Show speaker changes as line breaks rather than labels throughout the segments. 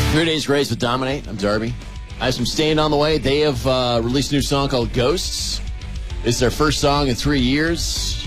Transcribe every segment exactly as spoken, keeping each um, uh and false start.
Three Days Grace with Dominate. I'm Darby. I have some Staind on the way. They have uh, released a new song called Ghosts. It's their first song in three years.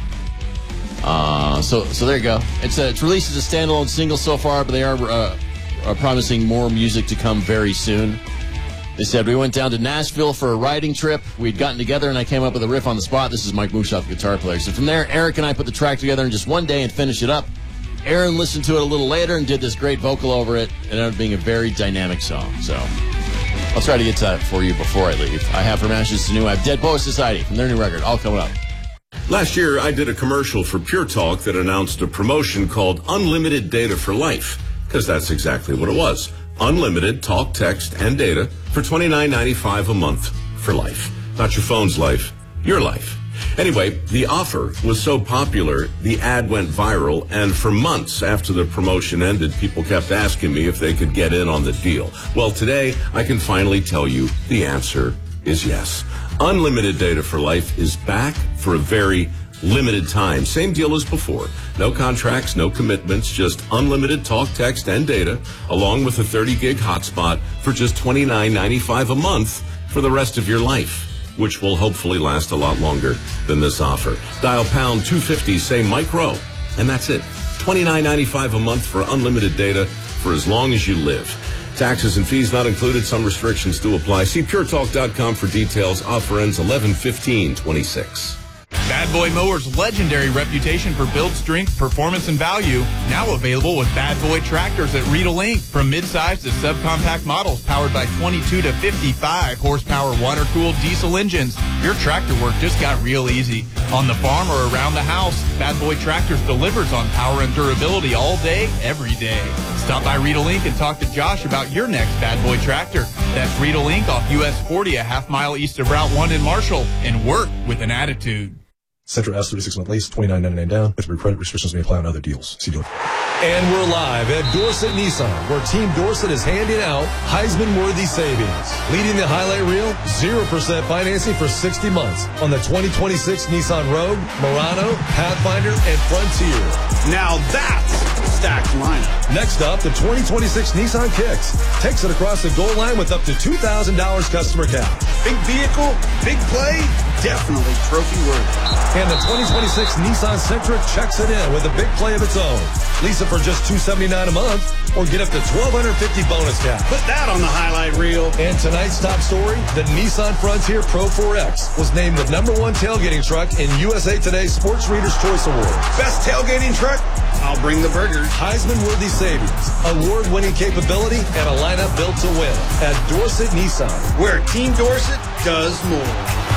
Uh, so so there you go. It's, uh, it's released as a standalone single so far, but they are, uh, are promising more music to come very soon. They said, we went down to Nashville for a writing trip. We'd gotten together, and I came up with a riff on the spot. This is Mike Mushoff, guitar player. So from there, Eric and I put the track together in just one day and finished it up. Aaron listened to it a little later and did this great vocal over it. It ended up being a very dynamic song. So I'll try to get to that for you before I leave. I have From Ashes to New. I have Dead Poets Society from their new record. All coming up.
Last year, I did a commercial for Pure Talk that announced a promotion called Unlimited Data for Life, because that's exactly what it was. Unlimited talk, text, and data for twenty-nine ninety-five a month for life. Not your phone's life, your life. Anyway, the offer was so popular, the ad went viral, and for months after the promotion ended, people kept asking me if they could get in on the deal. Well, today, I can finally tell you the answer is yes. Unlimited Data for Life is back for a very limited time. Same deal as before. No contracts, no commitments, just unlimited talk, text, and data, along with a thirty gig hotspot for just twenty-nine ninety-five a month for the rest of your life, which will hopefully last a lot longer than this offer. Dial pound two fifty, say Mike Rowe, and that's it. twenty-nine ninety-five a month for unlimited data for as long as you live. Taxes and fees not included. Some restrictions do apply. See pure talk dot com for details. Offer ends eleven fifteen twenty-six.
Bad Boy Mowers' legendary reputation for build strength, performance, and value, now available with Bad Boy tractors at Rita Link. From mid-size to subcompact models powered by twenty-two to fifty-five horsepower water-cooled diesel engines, your tractor work just got real easy. On the farm or around the house, Bad Boy Tractors delivers on power and durability all day, every day. Stop by Rita Link and talk to Josh about your next Bad Boy tractor. That's Rita Link off U S forty, a half mile east of Route one in Marshall, and work with an attitude.
Sentra S thirty-six month lease, twenty-nine ninety-nine down. With credit restrictions may apply on other deals. See deal.
And we're live at Dorsett Nissan, where Team Dorsett is handing out Heisman-worthy savings. Leading the highlight reel, zero percent financing for sixty months on the twenty twenty-six Nissan Rogue, Murano, Pathfinder, and Frontier.
Now that's a stacked lineup.
Next up, the twenty twenty-six Nissan Kicks takes it across the goal line with up to two thousand dollars customer cap.
Big vehicle, big play, definitely trophy worthy.
And the twenty twenty-six Nissan Sentra checks it in with a big play of its own. Lease it for just two hundred seventy-nine dollars a month or get up to twelve fifty bonus cap.
Put that on the highlight reel.
And tonight's top story, the Nissan Frontier Pro four X was named the number one tailgating truck in U S A Today's Sports Reader's Choice Award.
Best tailgating truck? I'll bring the burgers.
Heisman-worthy savings, award-winning capability, and a lineup built to win at Dorsett Nissan,
where Team Dorsett does more.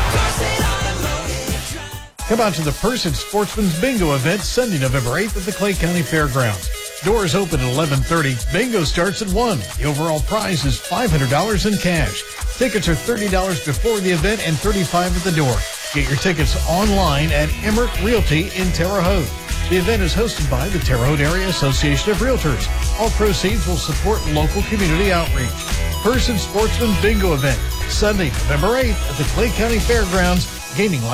Come out to the Person Sportsman's Bingo event Sunday, November eighth at the Clay County Fairgrounds. Doors open at eleven thirty. Bingo starts at one. The overall prize is five hundred dollars in cash. Tickets are thirty dollars before the event and thirty-five dollars at the door. Get your tickets online at Emmerich Realty in Terre Haute. The event is hosted by the Terre Haute Area Association of Realtors. All proceeds will support local community outreach. Person Sportsman Bingo event Sunday, November eighth at the Clay County Fairgrounds. Gaming